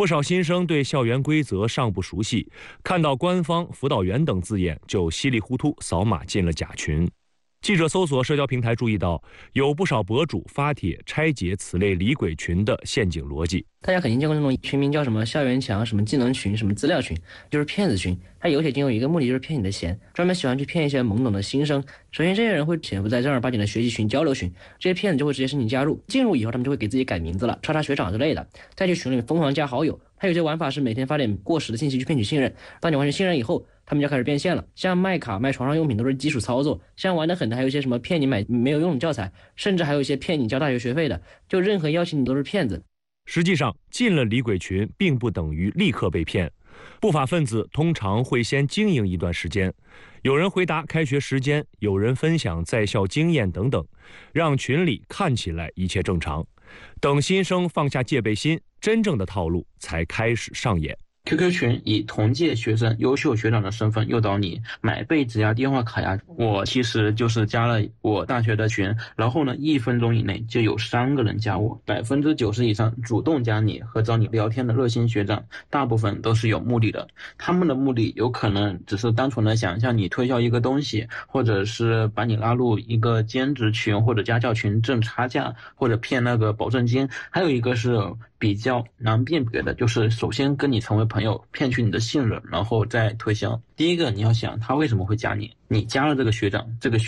不少新生对校园规则尚不熟悉，看到官方、辅导员等字眼就稀里糊涂扫码进了假群。记者搜索社交平台注意到，有不少博主发帖拆解此类李鬼群的陷阱逻辑。 大家肯定见过那种群名叫什么校园墙、什么技能群、什么资料群，就是骗子群。它有些群有一个目的就是骗你的钱，专门喜欢去骗一些懵懂的新生。首先，这些人会潜伏在正儿八经的学习群、交流群，这些骗子就会直接申请加入。进入以后，他们就会给自己改名字了，叉叉学长之类的，再去群里面疯狂加好友。还有些玩法是每天发点过时的信息去骗取信任，当你完成信任以后，他们就开始变现了。像卖卡、卖床上用品都是基础操作，像玩得狠的还有一些什么骗你买没有用的教材，甚至还有一些骗你交大学学费的，就任何邀请你都是骗子。 实际上，进了李鬼群并不等于立刻被骗，不法分子通常会先经营一段时间，有人回答开学时间，有人分享在校经验等等，让群里看起来一切正常。等新生放下戒备心，真正的套路才开始上演。 QQ 群以同届学生、优秀学长的身份诱导你买被子呀、电话卡呀。我其实就是加了我大学的群，然后呢，1分钟以内就有3个人加我，90%以上主动加你和找你聊天的热心学长，大部分都是有目的的。他们的目的有可能只是单纯的想向你推销一个东西，或者是把你拉入一个兼职群或者家教群挣差价，或者骗那个保证金。还有一个是比较难辨别的，就是首先跟你成为朋友，骗取你的信任，然后再推销。第一个，你要想他为什么会加你，你加了这个学长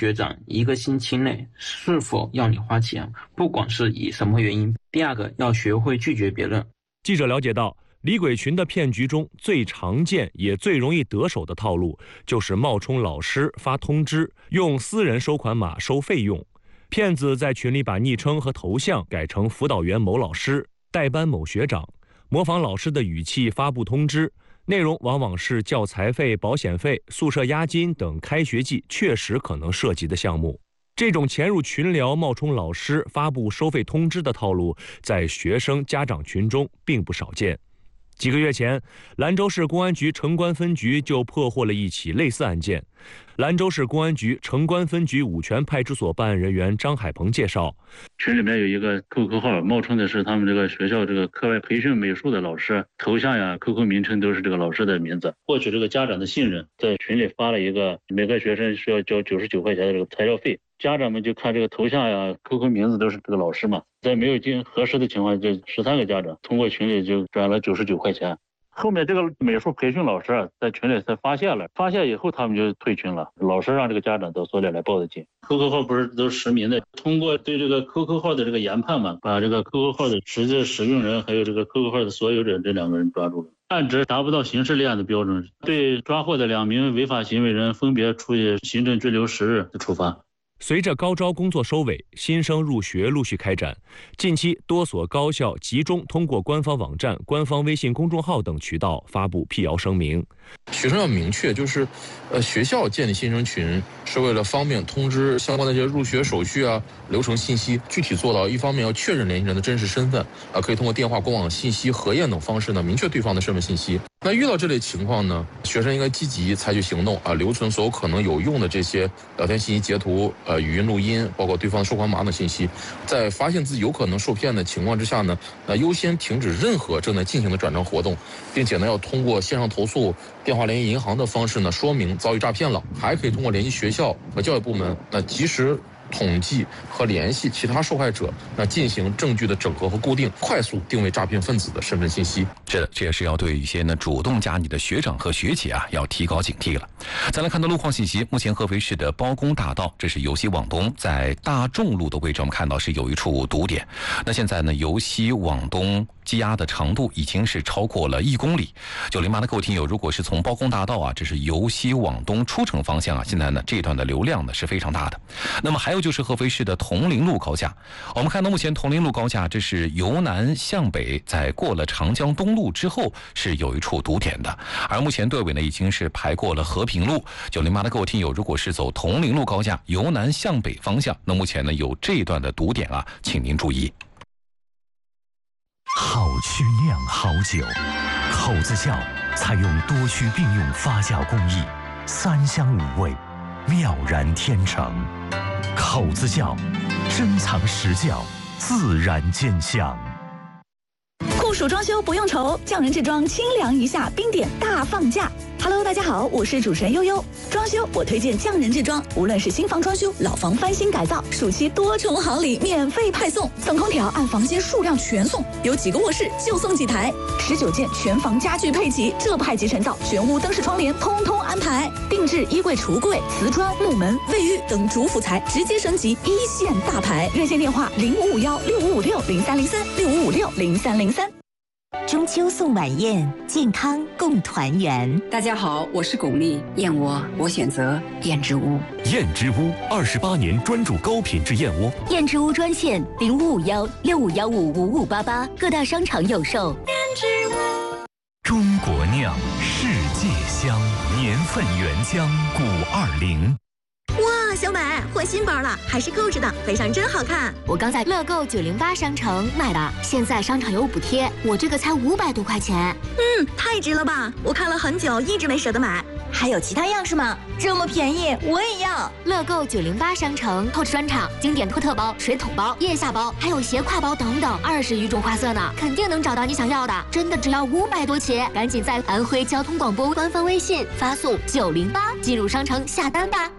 1个星期内是否要你花钱，不管是以什么原因。第二个，要学会拒绝别人。 记者了解到，李鬼群的骗局中最常见也最容易得手的套路，就是冒充老师发通知，用私人收款码收费用。骗子在群里把昵称和头像改成辅导员某老师、代班某学长，模仿老师的语气发布通知，内容往往是教材费、保险费、宿舍押金等开学季确实可能涉及的项目。这种潜入群聊、冒充老师发布收费通知的套路，在学生家长群中并不少见。几个月前，兰州市公安局城关分局就破获了一起类似案件。兰州市公安局城关分局五泉派出所办案人员张海鹏介绍， 群里面有一个 QQ 号，冒称的是他们这个学校这个课外培训美术的老师，头像呀、QQ 名称都是这个老师的名字，获取这个家长的信任，在群里发了一个每个学生需要交99块钱的这个材料费，家长们就看这个头像呀、QQ 名字都是这个老师嘛，在没有经核实的情况下，这13个家长通过群里就转了99块钱。后面这个美术培训老师啊，在群里才发现以后他们就退群了，老师让这个家长到所里来报的警。QQ 号不是都实名的，通过对这个 QQ 号的这个研判嘛，把这个 QQ 号的实际使用人还有这个 QQ 号的所有者这2个人抓住了，案值达不到刑事立案的标准，对抓获的2名违法行为人分别处以行政拘留10日的处罚。 随着高招工作收尾，新生入学陆续开展。近期，多所高校集中通过官方网站、官方微信公众号等渠道发布辟谣声明。 学生要明确，就是学校建立新生群是为了方便通知相关的这些入学手续啊、流程信息，具体做到一方面要确认联系人的真实身份，可以通过电话、官网信息核验等方式呢，明确对方的身份信息。那遇到这类情况呢，学生应该积极采取行动留存所有可能有用的这些聊天信息截图、语音录音，包括对方的收款码等信息。在发现自己有可能受骗的情况之下呢，优先停止任何正在进行的转账活动，并且呢，要通过线上投诉、电话联系银行的方式呢，说明遭遇诈骗了。还可以通过联系学校和教育部门，及时统计和联系其他受害者，进行证据的整合和固定，快速定位诈骗分子的身份信息。 是的，这也是要对一些主动加你的学长和学姐要提高警惕了。再来看到路况信息，目前合肥市的包公大道，这是由西往东，在大众路的位置，我们看到是有一处堵点。那现在呢，由西往东积压的长度已经是超过了1公里。908的各位听友，如果是从包公大道这是由西往东出城方向现在呢这段的流量呢是非常大的。那么还有就是合肥市的铜陵路高架，我们看到目前铜陵路高架这是由南向北，在过了长江东路之后是有一处堵点的，而目前队尾呢已经是排过了和平路。908的各位听友，如果是走铜陵路高架由南向北方向，那目前呢有这一段的堵点请您注意。 好曲酿好酒，口子窖采用多区并用发酵工艺，3香5味，妙然天成。口子窖，珍藏实窖，自然见香。 酷暑暑装修不用愁，匠人制装清凉一下，冰点大放价。Hello， 大家好，我是主持人悠悠。装修我推荐匠人制装，无论是新房装修、老房翻新改造，暑期多重好礼免费派送，送空调按房间数量全送，有几个卧室就送几台，19件全房家具配齐，这派集成灶、全屋灯饰窗帘通通安排，定制衣柜、橱柜、瓷砖、木门、卫浴等主辅材直接升级一线大牌。热线电话05516556030365560303。 中秋送晚宴，健康共团圆。 大家好，我是巩俐，燕窝我选择燕之屋。 燕之屋28年专注高品质燕窝。 燕之屋专线0551651588，各大商场有售。 燕之屋。 中国酿，世界香，年份原浆520。 哇，小美换新包了，还是购置的，背上真好看。 我刚在乐购908商城买的，现在商场有补贴，我这个才500多块钱。 太值了吧！我看了很久，一直没舍得买。 还有其他样式吗？这么便宜，我也要。乐购908商城购置专场，经典托特包、水桶包、腋下包，还有斜挎包等等，20余种花色呢，肯定能找到你想要的。真的只要500多起，赶紧在安徽交通广播官方微信发送908进入商城下单吧。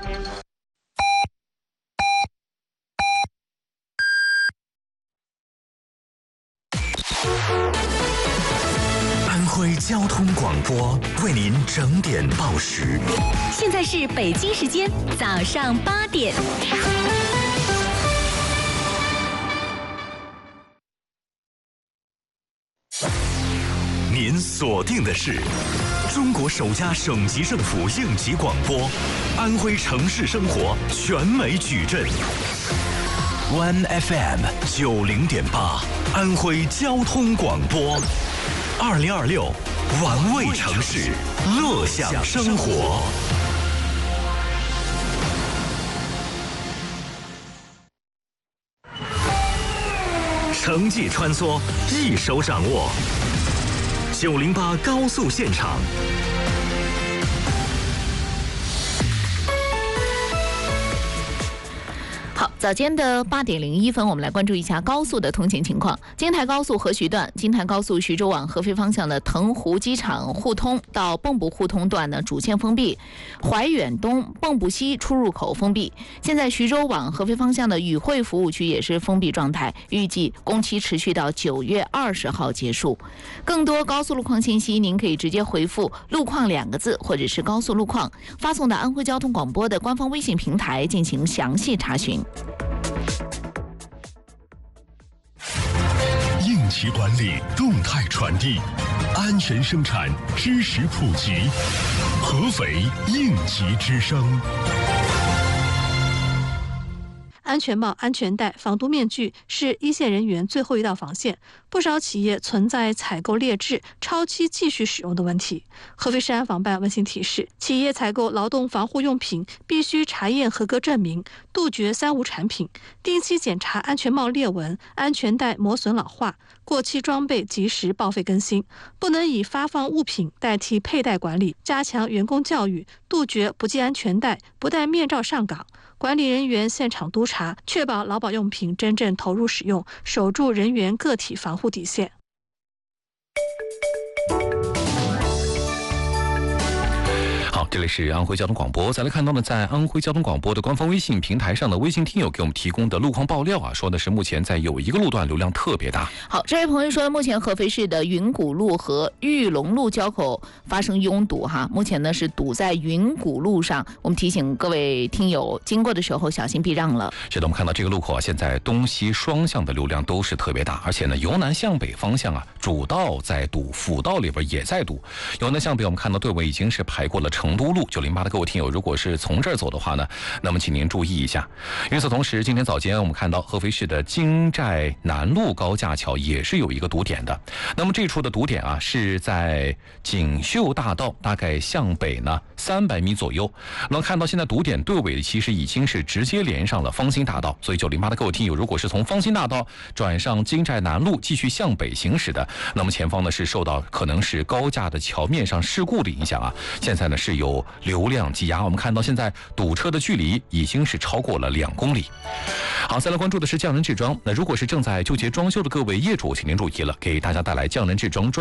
安徽交通广播为您整点报时。 现在是北京时间早上8点。 您锁定的是中国首家省级政府应急广播，安徽城市生活全美矩阵。One FM 90.8，安徽交通广播，2026，玩味城市，乐享生活。城际穿梭，一手掌握。908高速现场。 好，早间的8点01分，我们来关注一下高速的通行情况。京台高速合徐段、京台高速徐州往合肥方向的腾湖机场互通到蚌埠互通段呢主线封闭，怀远东蚌埠西出入口封闭。现在徐州往合肥方向的宇汇服务区也是封闭状态，预计工期持续到9月20号结束。更多高速路况信息，您可以直接回复“路况”2个字，或者是高速路况，发送到安徽交通广播的官方微信平台进行详细查询。 应急管理，动态传递，安全生产，知识普及，合肥应急之声。 安全帽、安全带、防毒面具是一线人员最后一道防线，不少企业存在采购劣质、超期继续使用的问题。合肥市安防办温馨提示，企业采购劳动防护用品必须查验合格证明，杜绝3无产品，定期检查安全帽裂纹、安全带磨损老化，过期装备及时报废更新，不能以发放物品代替佩戴管理，加强员工教育，杜绝不系安全带、不戴面罩上岗。管理人员现场督查，确保劳保用品真正投入使用，守住人员个体防护底线。 好，这里是安徽交通广播。再来看到呢，在安徽交通广播的官方微信平台上的微信听友给我们提供的路况爆料啊，说的是目前在有一个路段流量特别大。 好，这位朋友说，目前合肥市的云谷路和玉龙路交口发生拥堵哈，目前呢是堵在云谷路上，我们提醒各位听友经过的时候小心避让了。 是的，我们看到这个路口啊，现在东西双向的流量都是特别大，而且呢由南向北方向啊，主道在堵，辅道里边也在堵。由南向北，我们看到队伍已经是排过了成都路。908的各位听友，如果是从这儿走的话呢，那么请您注意一下。与此同时，今天早间我们看到合肥市的京寨南路高架桥也是有一个堵点的。那么这处的堵点啊，是在锦绣大道，大概向北呢300米左右。能看到现在堵点队尾其实已经是直接连上了方兴大道，所以908的各位听友，如果是从方兴大道转上京寨南路继续向北行驶的，那么前方呢是受到可能是高架的桥面上事故的影响啊，现在呢是有有流量积压。我们看到现在堵车的距离已经是超过了2公里。好，再来关注的是匠人制装。那如果是正在纠结装修的各位业主，请您注意了，给大家带来匠人制装专